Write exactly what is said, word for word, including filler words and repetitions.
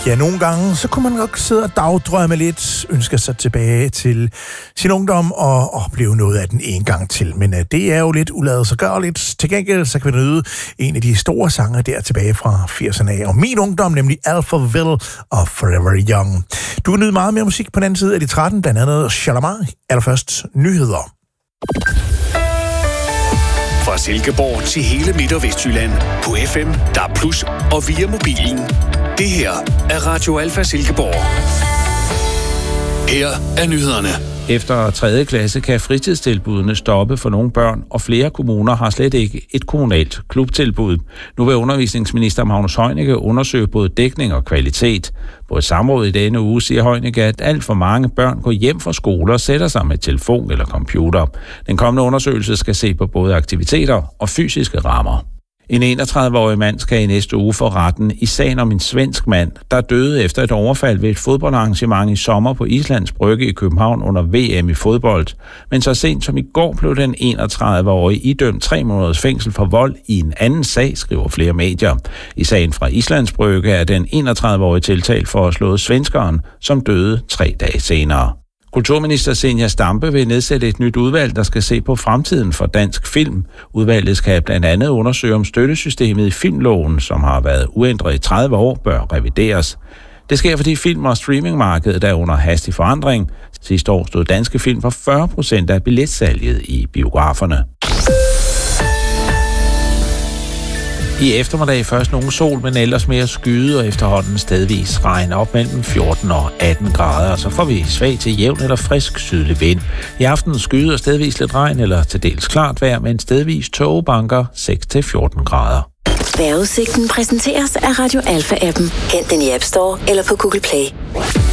Ja, nogle gange, så kunne man nok sidde og dagdrømme lidt, ønske sig tilbage til sin ungdom og opleve noget af den en gang til. Men uh, det er jo lidt uladsiggørligt. Til gengæld, så kan vi nyde en af de store sange der tilbage fra firserne af. Og min ungdom, nemlig Alphaville og Forever Young. Du kan nyde meget mere musik på den anden side af de tretten, blandt andet Shalamar. Allerførst nyheder. Fra Silkeborg til hele Midt- og Vestjylland på F M, D A B plus og via mobilen. Det her er Radio Alfa Silkeborg. Her er nyhederne. Efter tredje klasse kan fritidstilbudene stoppe for nogle børn, og flere kommuner har slet ikke et kommunalt klubtilbud. Nu vil undervisningsminister Magnus Heunicke undersøge både dækning og kvalitet. På et samråd i denne uge siger Heunicke, at alt for mange børn går hjem fra skole og sætter sig med telefon eller computer. Den kommende undersøgelse skal se på både aktiviteter og fysiske rammer. En enogtredive-årig mand skal i næste uge for retten i sagen om en svensk mand, der døde efter et overfald ved et fodboldarrangement i sommer på Islands Brygge i København under V M i fodbold. Men så sent som i går blev den enogtredive-årige idømt tre måneders fængsel for vold i en anden sag, skriver flere medier. I sagen fra Islands Brygge er den enogtredive-årige tiltalt for at slå svenskeren, som døde tre dage senere. Kulturminister Zenia Stampe vil nedsætte et nyt udvalg, der skal se på fremtiden for dansk film. Udvalget skal blandt andet undersøge, om støttesystemet i filmloven, som har været uændret i tredive år, bør revideres. Det sker, fordi film- og streamingmarkedet er under hastig forandring. Sidste år stod danske film for fyrre procent af billetsalget i biograferne. I eftermiddag først nogen sol, men ellers mere skyde og efterhånden stedvis regn op mellem fjorten og atten grader. Og så får vi svag til jævn eller frisk sydlig vind. I aften skyde og stedvis lidt regn eller til dels klart vejr, men stedvis tågebanker seks til fjorten grader. Vejrudsigten præsenteres af Radio Alfa-appen. Hent den i App Store eller på Google Play.